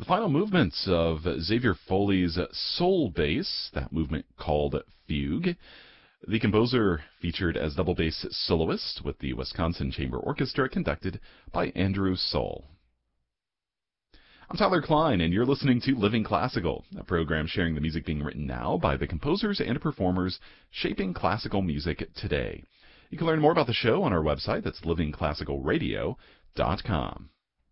The final movements of Xavier Foley's Soul Bass, that movement called Fugue. The composer featured as double bass soloist with the Wisconsin Chamber Orchestra, conducted by Andrew Soul. I'm Tyler Klein, and you're listening to Living Classical, a program sharing the music being written now by the composers and performers shaping classical music today. You can learn more about the show on our website. That's livingclassicalradio.com.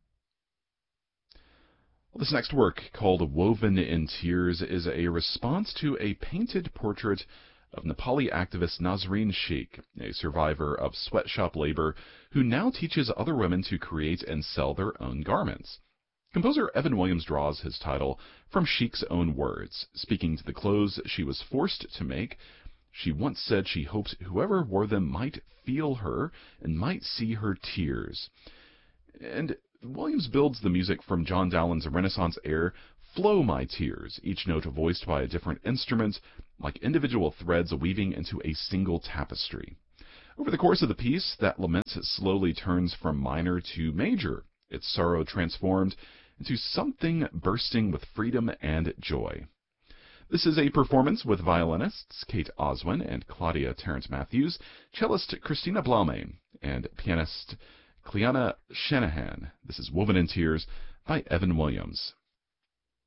This next work, called Woven in Tears, is a response to a painted portrait of Nepali activist Nazreen Sheikh, a survivor of sweatshop labor who now teaches other women to create and sell their own garments. Composer Evan Williams draws his title from Sheikh's own words. Speaking to the clothes she was forced to make, she once said she hoped whoever wore them might feel her and might see her tears. And Williams builds the music from John Dowland's Renaissance air, Flow My Tears, each note voiced by a different instrument, like individual threads weaving into a single tapestry. Over the course of the piece, that lament slowly turns from minor to major, its sorrow transformed into something bursting with freedom and joy. This is a performance with violinists Kate Oswin and Claudia Terrence-Matthews, cellist Christina Blaume, and pianist Cleanna Shanahan. This is Woven in Tears by Evan Williams.